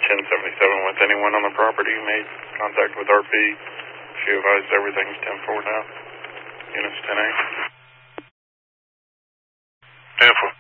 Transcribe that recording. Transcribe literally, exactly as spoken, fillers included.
ten seventy-seven with anyone on the property. Made contact with R P. She advised everything's ten four now. Units ten A. ten four.